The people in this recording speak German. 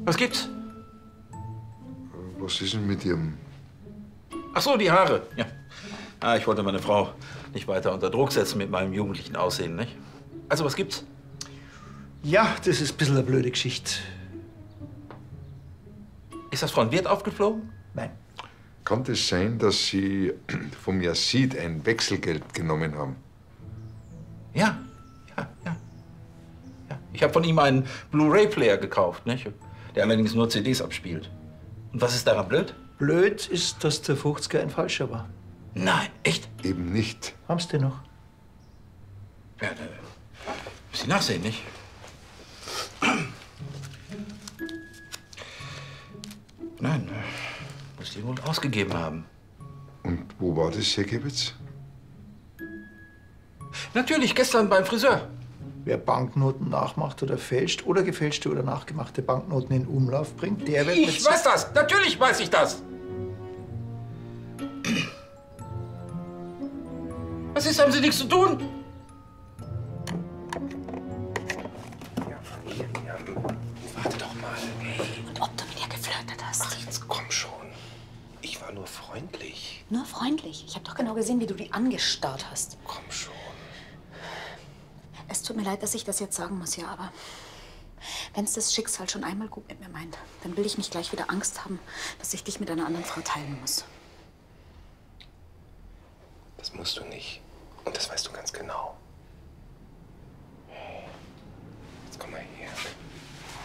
Was gibt's? Was ist denn mit Ihrem... Ach so, die Haare. Ja. Ah, ich wollte meine Frau nicht weiter unter Druck setzen mit meinem jugendlichen Aussehen, nicht? Also, was gibt's? Ja, das ist ein bisschen eine blöde Geschichte. Ist das von Wirt aufgeflogen? Nein. Kann das sein, dass Sie vom Yazid ein Wechselgeld genommen haben? Ja. Ich habe von ihm einen Blu-ray-Player gekauft, nicht? Der allerdings nur CDs abspielt. Und was ist daran blöd? Blöd ist, dass der 50er ein falscher war. Nein, echt? Eben nicht. Haben's den noch? Ja, müssen Sie nachsehen, nicht? Nein, muss die wohl ausgegeben haben. Und wo war das, Herr Gebitz? Natürlich, gestern beim Friseur. Wer Banknoten nachmacht oder fälscht oder gefälschte oder nachgemachte Banknoten in Umlauf bringt, der wird Ich weiß das! Natürlich weiß ich das! Was ist, haben Sie nichts zu tun? Warte doch mal. Und ob du mit ihr geflirtet hast? Ach, jetzt komm schon. Ich war nur freundlich. Nur freundlich. Ich habe doch genau gesehen, wie du die angestarrt hast. Komm schon. Es tut mir leid, dass ich das jetzt sagen muss, ja, aber wenn's das Schicksal schon einmal gut mit mir meint, dann will ich nicht gleich wieder Angst haben, dass ich dich mit einer anderen Frau teilen muss. Das musst du nicht. Und das weißt du ganz genau. Jetzt komm mal her.